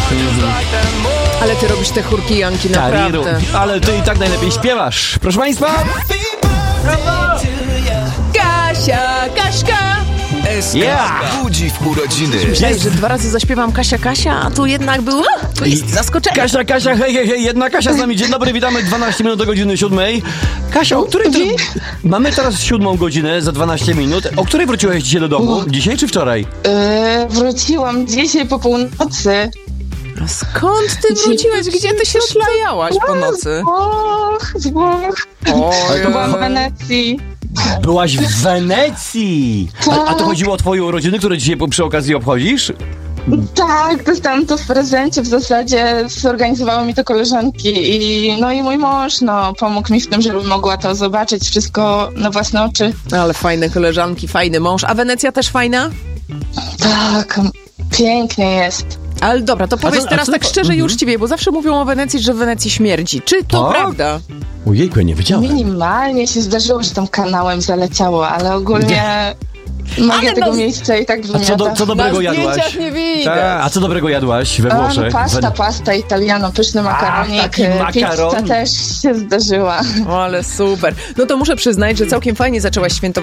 Ale ty robisz te chórki Janki, Tariru. naprawdę. Ale ty i tak najlepiej śpiewasz. Proszę państwa. Kaśka! Yeah. Budzi w urodziny. Myślałeś, że 2 razy zaśpiewam Kasia, a tu jednak był... To jest zaskoczenie. Kasia, hej, jedna Kasia z nami. Dzień dobry, witamy 12 minut do godziny 7. Kasia, o której ty... Mamy teraz 7 godzinę za 12 minut. O której wróciłeś dzisiaj do domu? Dzisiaj czy wczoraj? Wróciłam dzisiaj po północy. A skąd ty wróciłeś? Gdzie ty się szlajałaś po nocy? Z Włoch. Byłam w Wenecji. Byłaś w Wenecji! A to chodziło o twoje urodziny, które dzisiaj przy okazji obchodzisz? Tak, dostałam to w prezencie. W zasadzie zorganizowały mi to koleżanki i mój mąż pomógł mi w tym, żebym mogła to zobaczyć wszystko na własne oczy. Ale fajne koleżanki, fajny mąż. A Wenecja też fajna? Tak, pięknie jest. Ale dobra, to powiedz teraz tak szczerze i uczciwie, bo zawsze mówią o Wenecji, że w Wenecji śmierdzi. Czy to Tak? prawda? Ojejku, ja nie wiedziałem. Minimalnie się zdarzyło, że tam kanałem zaleciało, ale ogólnie magia tego miejsca i tak A wymiata. co dobrego Na jadłaś? zdjęciach nie widać. A co dobrego jadłaś we Włoszech? Pasta italiano, pyszny makaronik, taki pizza makaron. też się zdarzyła. O, ale super. No to muszę przyznać, że całkiem fajnie zaczęłaś świętować